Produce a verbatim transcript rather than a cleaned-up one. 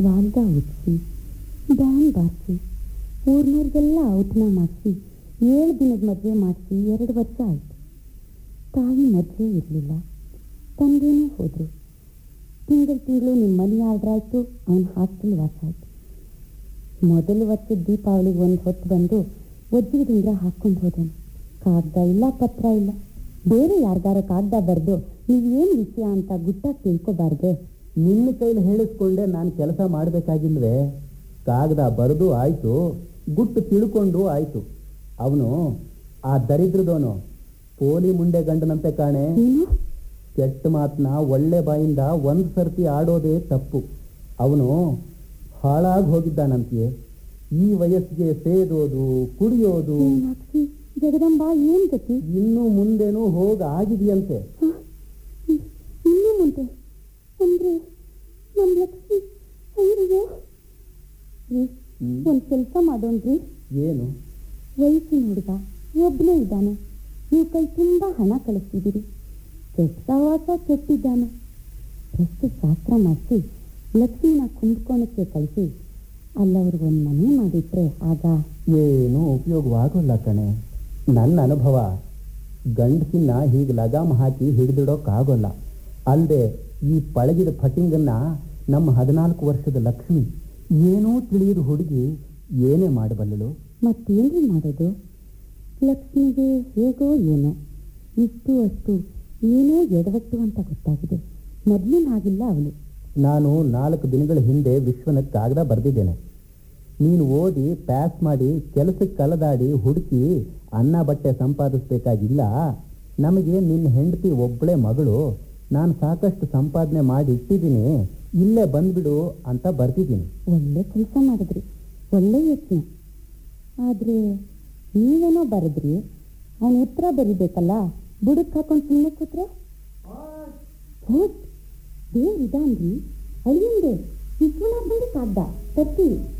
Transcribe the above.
ವಾಲ್ದ ಉಚ್ಚಿಸಿ ban ಬಾರಿಸಿ ಊರ್ನವ್ರಿಗೆಲ್ಲ ಔತಣ ಮಾಡಿಸಿ ಏಳು ದಿನದ ಮದುವೆ ಮಾಡಿಸಿ ಎರಡು ವರ್ಷ ಆಯಿತು. ತಾಯಿ ಮದುವೆ ಇರಲಿಲ್ಲ, ತಂದೆನೂ ಹೋದರು. ತಿಂಗಳು ತಿಂಗಳು ನಿಮ್ಮ ಮನೆ ಆರ್ಡ್ರ್ ಆಯಿತು, ಅವನ ಹಾಸ್ಟೆಲ್ ವಾಸ ಆಯಿತು. ಮೊದಲು ವರ್ಷದ ದೀಪಾವಳಿಗೆ ಒಂದು ಹೊತ್ತು ಬಂದು ಒಜ್ಜಿಗದಿಂದ ಹಾಕ್ಕೊಂಡು ಹೋದನು. ಕಾಗದ ಇಲ್ಲ, ಪತ್ರ ಇಲ್ಲ. ಬೇರೆ ಯಾರಿಗಾರ ಕಾಗದ ಬರೆದು ನೀವೇನು ವಿಷಯ ಅಂತ ಗುಟ್ಟಾಗಿ ತಿಳ್ಕೊಬಾರ್ದೆ. ನಿನ್ನ ಕೈಲಿ ಹೇಳಿಸ್ಕೊಂಡೆ ನಾನು ಕೆಲಸ ಮಾಡಬೇಕಾಗಿಲ್ವೇ? ಕಾಗದ ಬರೆದು ಆಯಿತು, ಗುಟ್ಟು ತಿಳ್ಕೊಂಡು ಆಯಿತು. ಅವನು ಆ ದರಿದ್ರದವನು ಪೋಲಿ ಮುಂಡೆ ಗಂಡನಂತೆ ಕಾಣೆ. ಕೆಟ್ಟ ಮಾತನ್ನ ಒಳ್ಳೆ ಬಾಯಿಂದ ಒಂದು ಸರ್ತಿ ಆಡೋದೇ ತಪ್ಪು. ಅವನು ಹಾಳಾಗಿ ಹೋಗಿದ್ದಾನಂತೆಯೇ. ಈ ವಯಸ್ಸಿಗೆ ಸೇದೋದು, ಕುಡಿಯೋದು. ಜಗದಂಬ ಏನ್ ಗತಿ? ಇನ್ನು ಮುಂದೇನೂ ಹೋಗ ಆಗಿದೆಯಂತೆ. ಇನ್ನು ಮುಂದೆ ಅಂದ್ರೆ ನಮ್ಮ ಲಕ್ಷ್ಮಿ ಅಯ್ಯೋ. ಒಂದು ಕೆಲಸ ಮಾಡೋಣ್ರಿ. ಏನು? ವಯಸ್ಸಿನ ಹುಡುಗ ಒಬ್ಬನೇ ಇದ್ದಾನೆ, ನೀವು ಕೈ ತುಂಬ ಹಣ ಕಳಿಸ್ತಿದ್ದೀರಿ. ಕೆಟ್ಟ ಸಹವಾಸ ಕೆಟ್ಟಿದ್ದಾನೆ. ಎಷ್ಟು ಶಾಸ್ತ್ರ ಮಾಡಿಸಿ ಲಕ್ಷ್ಮಿನ ಕುಂಭಕೋಣಕ್ಕೆ ಕಳಿಸಿ ಅಲ್ಲವ್ರಿಗೊಂದು ಮನೆ ಮಾಡಿಟ್ರೆ ಆಗ ಏನೂ ಉಪಯೋಗವಾಗೋಲ್ಲ ಕಣೆ. ನನ್ನ ಅನುಭವ, ಗಂಡಸಿನ ಹೀಗೆ ಲಗಾಮ ಹಾಕಿ ಹಿಡಿದಿಡೋಕ್ಕಾಗೋಲ್ಲ. ಅಲ್ಲದೆ ಈ ಪಳಗಿದ ಫಟಿಂಗನ್ನ ನಮ್ಮ ಹದಿನಾಲ್ಕು ವರ್ಷದ ಲಕ್ಷ್ಮಿ ಏನೂ ತಿಳಿಯದ ಹುಡುಗಿ ಏನೇ ಮಾಡಬಲ್ಲಳು? ಮತ್ತೇನ್ರಿ ಮಾಡೋದು? ಲಕ್ಷ್ಮಿಗೆ ಹೇಗೋ ಏನೋ ಇಷ್ಟು ಅಷ್ಟು ಏನೋ ಎಡವಟ್ಟು ಅಂತ ಗೊತ್ತಾಗಿದೆ. ಮೊದಲಿನ ಹಾಗಿಲ್ಲ ಅವಳು. ನಾನು ನಾಲ್ಕು ದಿನಗಳ ಹಿಂದೆ ವಿಶ್ವನ ಕಾಗದ ಬರೆದಿದ್ದೇನೆ. ನೀನು ಓದಿ ಪ್ಯಾಸ್ ಮಾಡಿ ಕೆಲಸಕ್ಕೆ ಕಲದಾಡಿ ಹುಡುಕಿ ಅನ್ನ ಬಟ್ಟೆ ಸಂಪಾದಿಸ್ಬೇಕಾಗಿಲ್ಲ. ನಮಗೆ ನಿನ್ನ ಹೆಂಡತಿ ಒಬ್ಬಳೇ ಮಗಳು, ನಾನು ಸಾಕಷ್ಟು ಸಂಪಾದನೆ ಮಾಡಿ ಇಟ್ಟಿದ್ದೀನಿ, ಇಲ್ಲೇ ಬಂದ್ಬಿಡು ಅಂತ ಬರ್ತಿದ್ದೀನಿ. ಒಳ್ಳೆ ಕೆಲಸ ಮಾಡಿದ್ರಿ, ಒಳ್ಳೆ ಯೋಚನೆ. ಆದರೆ ನೀವೇನೋ ಬರೆದ್ರಿ, ಅವನು ಉತ್ತರ ಬರಿಬೇಕಲ್ಲ. ಬುಡಕ್ಕೆ ಹಾಕೊಂಡು ಸುಮ್ಮನೆ ಕೂತ್ರೆ ಹೋದ್ ದೇವ್ರಿದಾನ್ರಿ. ಅಳಿಯಂಗೆ ವಿಶ್ವನಾಥ್ ಬಂದು ಕಾಗ್ದ ತರ್ತೀವಿ.